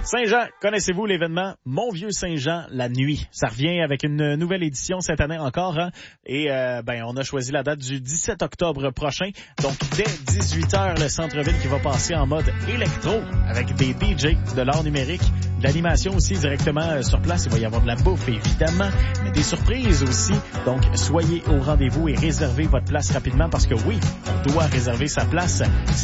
Saint-Jean, connaissez-vous l'événement Mon Vieux Saint-Jean la nuit? Ça revient avec une nouvelle édition cette année encore, hein? Et on a choisi la date du 17 octobre prochain. Donc dès 18h, le centre-ville qui va passer en mode électro avec des DJ, de l'art numérique, de l'animation aussi directement sur place. Il va y avoir de la bouffe évidemment, mais des surprises aussi. Donc soyez au rendez-vous et réservez votre place rapidement parce que oui, on doit réserver sa place.